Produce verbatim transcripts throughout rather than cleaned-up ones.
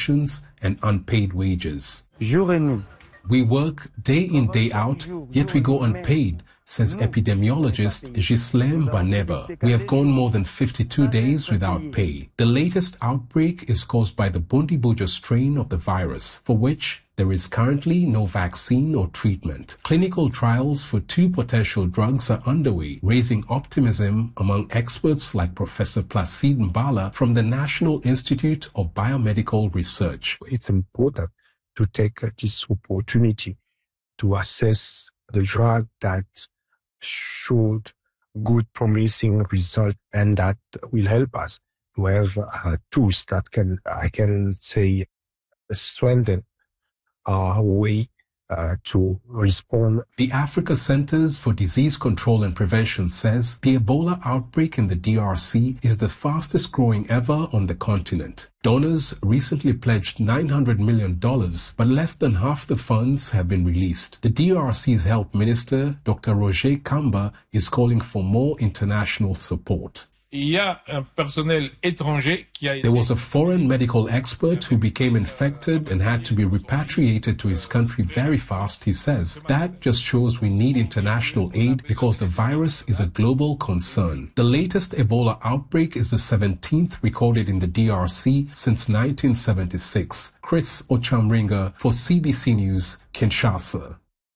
conditions and unpaid wages. We work day in, day out, yet we go unpaid, says epidemiologist Ghislaine Baneba. We have gone more than fifty-two days without pay. The latest outbreak is caused by the Bundibugyo strain of the virus, for which there is currently no vaccine or treatment. Clinical trials for two potential drugs are underway, raising optimism among experts like Professor Placide Mbala from the National Institute of Biomedical Research. It's important to take this opportunity to assess the drug that showed good promising result and that will help us to have uh, tools that can, I can say, strengthen our way uh, to respond. The Africa Centers for Disease Control and Prevention says the Ebola outbreak in the D R C is the fastest growing ever on the continent. Donors recently pledged nine hundred million dollars, but less than half the funds have been released. The D R C's health minister, Doctor Roger Kamba, is calling for more international support. There was a foreign medical expert who became infected and had to be repatriated to his country very fast, he says. That just shows we need international aid because the virus is a global concern. The latest Ebola outbreak is the seventeenth recorded in the D R C since nineteen seventy-six. Chris Ochamringa for C B C News, Kinshasa.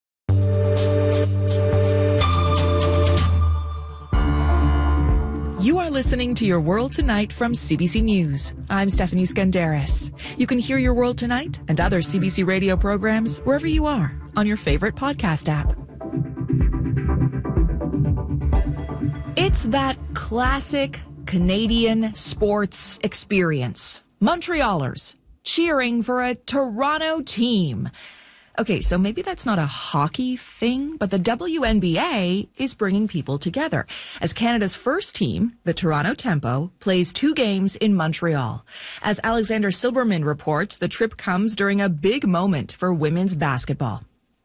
You are listening to Your World Tonight from C B C News. I'm Stephanie Skandaris. You can hear Your World Tonight and other C B C radio programs wherever you are on your favorite podcast app. It's that classic Canadian sports experience. Montrealers cheering for a Toronto team. Okay, so maybe that's not a hockey thing, but the W N B A is bringing people together as Canada's first team, the Toronto Tempo, plays two games in Montreal. As Alexander Silberman reports, the trip comes during a big moment for women's basketball.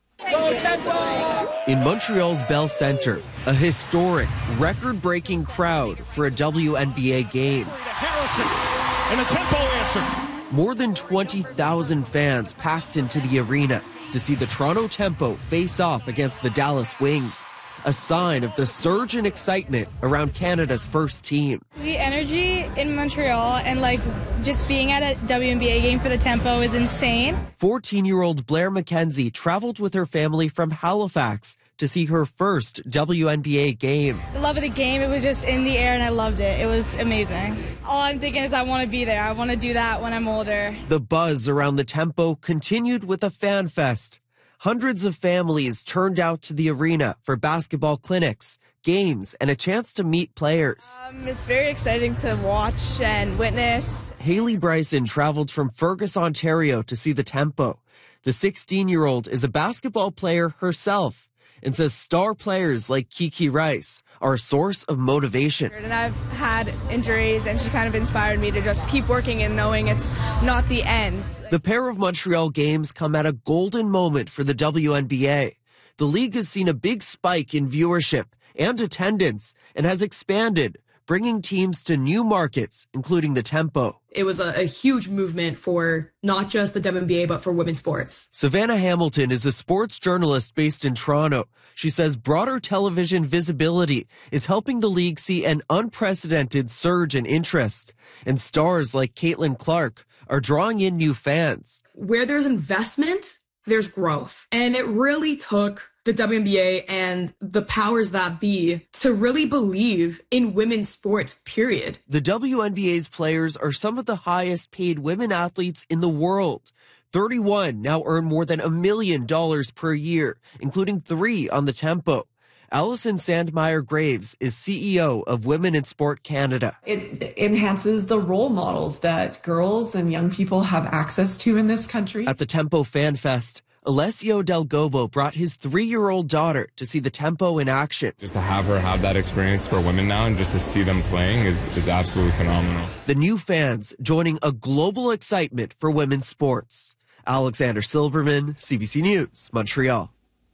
Go Tempo! In Montreal's Bell Centre, a historic, record-breaking crowd for a W N B A game. Harrison, and a Tempo answer. More than twenty thousand fans packed into the arena to see the Toronto Tempo face off against the Dallas Wings, a sign of the surge in excitement around Canada's first team. The energy in Montreal and like just being at a W N B A game for the Tempo is insane. fourteen-year-old Blair McKenzie traveled with her family from Halifax to see her first W N B A game. The love of the game, it was just in the air and I loved it. It was amazing. All I'm thinking is I want to be there. I want to do that when I'm older. The buzz around the Tempo continued with a fan fest. Hundreds of families turned out to the arena for basketball clinics, games, and a chance to meet players. Um, it's very exciting to watch and witness. Haley Bryson traveled from Fergus, Ontario to see the Tempo. The sixteen-year-old is a basketball player herself and says star players like Kiki Rice are a source of motivation. And I've had injuries, and she kind of inspired me to just keep working and knowing it's not the end. The pair of Montreal games come at a golden moment for the W N B A. The league has seen a big spike in viewership and attendance and has expanded, bringing teams to new markets, including the Tempo. It was a, a huge movement for not just the W N B A, but for women's sports. Savannah Hamilton is a sports journalist based in Toronto. She says broader television visibility is helping the league see an unprecedented surge in interest. And stars like Caitlin Clark are drawing in new fans. Where there's investment, there's growth. And it really took the W N B A and the powers that be to really believe in women's sports, period. The W N B A's players are some of the highest paid women athletes in the world. thirty-one now earn more than a million dollars per year, including three on the Tempo. Alison Sandmeyer Graves is C E O of Women in Sport Canada. It enhances the role models that girls and young people have access to in this country. At the Tempo Fan Fest, Alessio Del Gobo brought his three-year-old daughter to see the Tempo in action. Just to have her have that experience for women now and just to see them playing is, is absolutely phenomenal. The new fans joining a global excitement for women's sports. Alexander Silberman, C B C News, Montreal.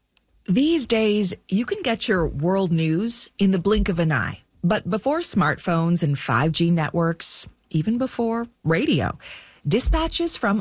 These days, you can get your world news in the blink of an eye. But before smartphones and five G networks, even before radio, dispatches from